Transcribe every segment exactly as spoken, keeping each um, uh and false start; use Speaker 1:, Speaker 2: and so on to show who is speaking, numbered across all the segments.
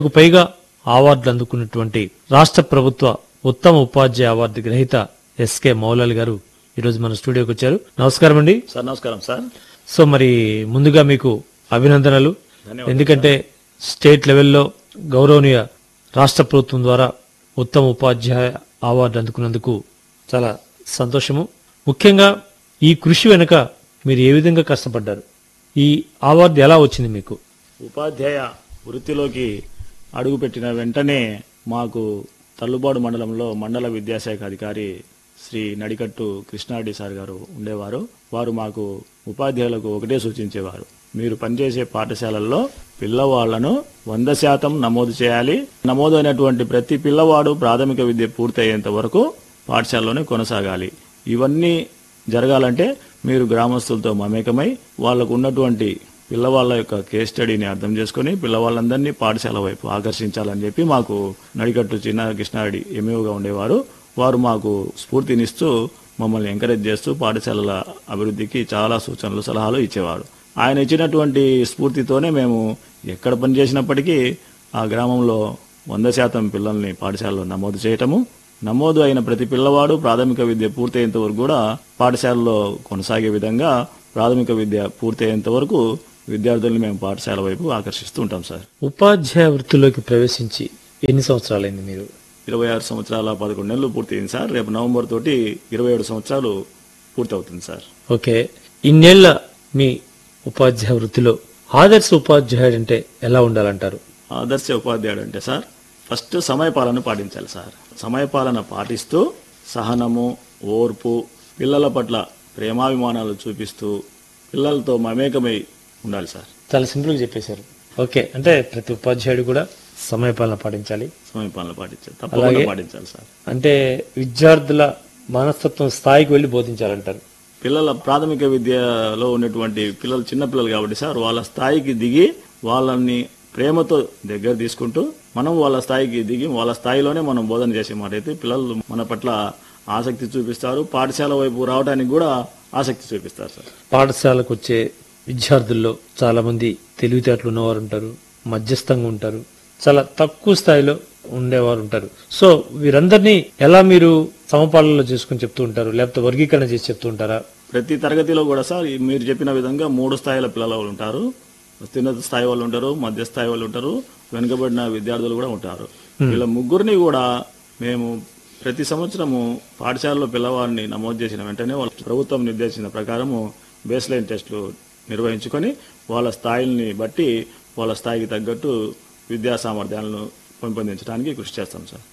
Speaker 1: పైగా అవార్డులు అందుకున్నటువంటి రాష్ట్ర ప్రభుత్వ ఉత్తమ ఉపాధ్యాయ అవార్డు గ్రహీత ఎస్కే మౌలాలి గారు ఈరోజు మన స్టూడియోకి వచ్చారు. నమస్కారం అండి.
Speaker 2: సార్ నమస్కారం సార్.
Speaker 1: సో మరి ముందుగా మీకు అభినందనలు. ఎందుకంటే స్టేట్ లెవెల్లో గౌరవనీయ రాష్ట్ర ప్రభుత్వం ద్వారా ఉత్తమ ఉపాధ్యాయ అవార్డు అందుకున్నందుకు చాలా సంతోషము. ముఖ్యంగా ఈ కృషి వెనుక మీరు ఏ విధంగా కష్టపడ్డారు? ఈ అవార్డు ఎలా వచ్చింది మీకు?
Speaker 2: ఉపాధ్యాయ వృత్తిలోకి అడుగుపెట్టిన వెంటనే మాకు తల్లుబాడు మండలంలో మండల విద్యాశాఖ అధికారి శ్రీ నడికట్టు కృష్ణారెడ్డి సార్ గారు ఉండేవారు. వారు మాకు ఉపాధ్యాయులకు ఒకటే సూచించేవారు, మీరు పనిచేసే పాఠశాలల్లో పిల్లవాళ్లను వంద శాతం నమోదు చేయాలి. నమోదు అయినటువంటి ప్రతి పిల్లవాడు ప్రాథమిక విద్య పూర్తయ్యేంత వరకు పాఠశాలలోనే కొనసాగాలి. ఇవన్నీ జరగాలంటే మీరు గ్రామస్తులతో మమేకమై వాళ్లకు ఉన్నటువంటి పిల్లవాళ్ల యొక్క కేస్ స్టడీని అర్థం చేసుకుని పిల్లవాళ్ళందరినీ పాఠశాల వైపు ఆకర్షించాలని చెప్పి మాకు నడికట్టు చిన్న కృష్ణారెడ్డి ఎంఈఓగా ఉండేవారు. వారు మాకు స్ఫూర్తినిస్తూ మమ్మల్ని ఎంకరేజ్ చేస్తూ పాఠశాలల అభివృద్ధికి చాలా సూచనలు సలహాలు ఇచ్చేవారు. ఆయన ఇచ్చినటువంటి స్ఫూర్తితోనే మేము ఎక్కడ పని చేసినప్పటికీ ఆ గ్రామంలో వంద శాతం పిల్లల్ని పాఠశాలలో నమోదు చేయటము, నమోదు అయిన ప్రతి పిల్లవాడు ప్రాథమిక విద్య పూర్తయ్యేంత వరకు కూడా పాఠశాలలో కొనసాగే విధంగా ప్రాథమిక విద్య పూర్తయ్యేంత వరకు విద్యార్థుల్ని మేము పాఠశాల వైపు ఆకర్షిస్తూ ఉంటాం సార్.
Speaker 1: ఉపాధ్యాయ వృత్తిలోకి ప్రవేశించి ఎన్ని సంవత్సరాలైంది మీరు?
Speaker 2: ఇరవై ఆరు సంవత్సరాల పదకొండు నెలలు పూర్తయింది సార్. రేపు నవంబర్ తోటి ఇరవై ఏడు సంవత్సరాలు పూర్తవుతుంది సార్.
Speaker 1: ఓకే, ఇన్నేళ్ల మీ ఉపాధ్యాయ వృత్తిలో ఆదర్శ ఉపాధ్యాయుడు అంటే ఎలా ఉండాలంటారు?
Speaker 2: ఆదర్శ ఉపాధ్యాయుడు అంటే సార్ ఫస్ట్ సమయపాలన పాటించాలి సార్. సమయపాలన పాటిస్తూ సహనము, ఓర్పు, పిల్లల పట్ల ప్రేమాభిమానాలు చూపిస్తూ పిల్లలతో మమేకమై ఉండాలి సార్.
Speaker 1: చాలా సింపుల్ గా చెప్పేశారు. ఓకే, అంటే ప్రతి ఉపాధ్యాయుడు కూడా సమయపాలన పాటించాలి.
Speaker 2: సమయపాలన పాటించాలి, తప్పకుండా పాటించాలి సార్.
Speaker 1: అంటే విద్యార్థుల మనస్తత్వం స్థాయికి వెళ్లి బోధించాలంటారు.
Speaker 2: పిల్లల ప్రాథమిక విద్యలో ఉన్నటువంటి పిల్లలు చిన్న పిల్లలు కాబట్టి సార్ వాళ్ళ స్థాయికి దిగి వాళ్ళని ప్రేమతో దగ్గర తీసుకుంటూ మనం వాళ్ళ స్థాయికి దిగి వాళ్ళ స్థాయిలోనే మనం బోధన చేసే మాట అయితే పిల్లలు మన పట్ల ఆసక్తి చూపిస్తారు. పాఠశాల వైపు రావడానికి కూడా ఆసక్తి చూపిస్తారు సార్.
Speaker 1: పాఠశాలకు వచ్చే విద్యార్థుల్లో చాలా మంది తెలివితేటలు ఉన్నవారు ఉంటారు, మధ్యస్థంగా ఉంటారు, చాలా తక్కువ స్థాయిలో ఉండేవారు ఉంటారు. సో వీరందరినీ ఎలా మీరు సమపాలనలో చేసుకుని చెప్తూ ఉంటారు, లేకపోతే వర్గీకరణ చేసి చెప్తూ ఉంటారా?
Speaker 2: ప్రతి తరగతిలో కూడా సార్ మీరు చెప్పిన విధంగా మూడు స్థాయిల పిల్లలు ఉంటారు. అత్యున్నత స్థాయి వాళ్ళు ఉంటారు, మధ్య స్థాయి వాళ్ళు ఉంటారు, వెనుకబడిన విద్యార్థులు కూడా ఉంటారు. వీళ్ళ ముగ్గురిని కూడా మేము ప్రతి సంవత్సరము పాఠశాలలో పిల్లవాడిని నమోదు చేసిన వెంటనే వాళ్ళ ప్రభుత్వం నిర్దేశించిన ప్రకారము బేస్ లైన్ టెస్టులు నిర్వహించుకొని వాళ్ళ స్థాయిల్ని బట్టి వాళ్ళ స్థాయికి తగ్గట్టు విద్యా సామర్థ్యాలను పెంపొందించడానికి కృషి చేస్తాం సార్.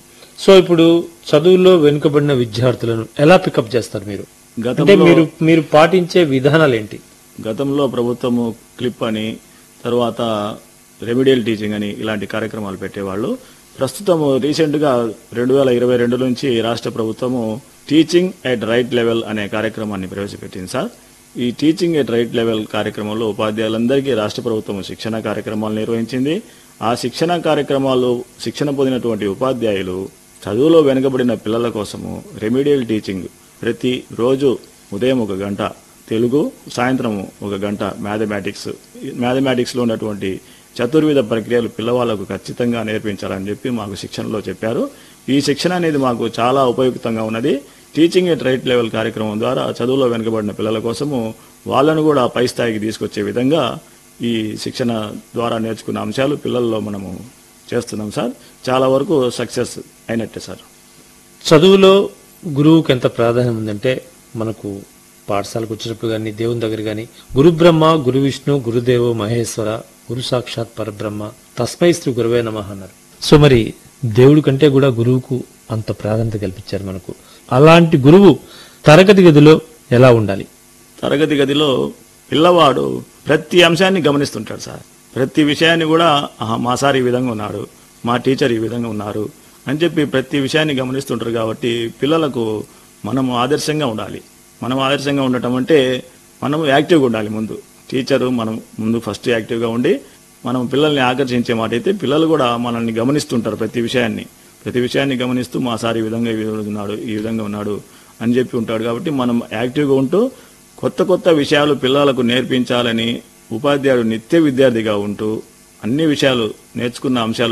Speaker 1: సో ఇప్పుడు చదువులో వెనుకబడిన విద్యార్థులను ఎలా పికప్ చేస్తారు మీరు? అంటే మీరు మీరు పాటించే విధానాలు ఏంటి?
Speaker 2: గతంలో ప్రభుత్వము క్లిప్ అని, తర్వాత రెమిడియల్ టీచింగ్ అని ఇలాంటి కార్యక్రమాలు పెట్టేవాళ్ళు. ప్రస్తుతం రీసెంట్ గా రెండు వేల ఇరవై రెండు నుంచి రాష్ట్ర ప్రభుత్వము టీచింగ్ ఎట్ రైట్ లెవెల్ అనే కార్యక్రమాన్ని ప్రవేశపెట్టింది సార్. ఈ టీచింగ్ ఎట్ రైట్ లెవెల్ కార్యక్రమంలో ఉపాధ్యాయులందరికీ రాష్ట్ర ప్రభుత్వం శిక్షణ కార్యక్రమాలు నిర్వహించింది. ఆ శిక్షణ కార్యక్రమాలు శిక్షణ పొందినటువంటి ఉపాధ్యాయులు చదువులో వెనుకబడిన పిల్లల కోసము రెమిడియల్ టీచింగ్ ప్రతి రోజు ఉదయం ఒక గంట తెలుగు, సాయంత్రం ఒక గంట మ్యాథమెటిక్స్ మ్యాథమెటిక్స్ లో ఉన్నటువంటి చతుర్విధ ప్రక్రియలు పిల్లవాళ్లకు ఖచ్చితంగా నేర్పించాలని చెప్పి మాకు శిక్షణలో చెప్పారు. ఈ శిక్షణ అనేది మాకు చాలా ఉపయుక్తంగా ఉన్నది. టీచింగ్ ఎట్ రైట్ లెవెల్ కార్యక్రమం ద్వారా చదువులో వెనుకబడిన పిల్లల కోసము వాళ్ళను కూడా పై స్థాయికి తీసుకొచ్చే విధంగా ఈ శిక్షణ ద్వారా నేర్చుకున్న అంశాలు పిల్లల్లో మనము చేస్తున్నాం సార్. చాలా వరకు సక్సెస్ అయినట్టే సార్.
Speaker 1: చదువులో గురువుకి ఎంత ప్రాధాన్యం ఉందంటే మనకు పాఠశాలకు వచ్చినప్పుడు కానీ దేవుని దగ్గర కానీ గురు బ్రహ్మ, గురు విష్ణు, గురుదేవో మహేశ్వర, గురు సాక్షాత్ పరబ్రహ్మ, తస్మై శ్రీ గురువే నమః అన్నారు. సో మరి దేవుడి కంటే కూడా గురువుకు అంత ప్రాధాన్యత కల్పించారు మనకు. అలాంటి గురువు తరగతి గదిలో ఎలా ఉండాలి?
Speaker 2: తరగతి గదిలో పిల్లవాడు ప్రతి అంశాన్ని గమనిస్తుంటాడు సార్. ప్రతి విషయాన్ని కూడా మా సార్ ఈ విధంగా ఉన్నారు, మా టీచర్ ఈ విధంగా ఉన్నారు అని చెప్పి ప్రతి విషయాన్ని గమనిస్తుంటారు. కాబట్టి పిల్లలకు మనం ఆదర్శంగా ఉండాలి. మనం ఆదర్శంగా ఉండటం అంటే మనం యాక్టివ్గా ఉండాలి. ముందు టీచరు మనం ముందు ఫస్ట్ యాక్టివ్గా ఉండి మనం పిల్లల్ని ఆకర్షించే మాట అయితే పిల్లలు కూడా మనల్ని గమనిస్తుంటారు. ప్రతి విషయాన్ని ప్రతి విషయాన్ని గమనిస్తూ మా సార్ ఈ విధంగా ఈ విధంగా ఉన్నాడు ఈ విధంగా ఉన్నాడు అని చెప్పి ఉంటాడు. కాబట్టి మనం యాక్టివ్గా ఉంటూ కొత్త కొత్త విషయాలు పిల్లలకు నేర్పించాలని ఉపాధ్యాయుడు నిత్య విద్యార్థిగా ఉంటూ అన్ని విషయాలు నేర్చుకున్న అంశాలు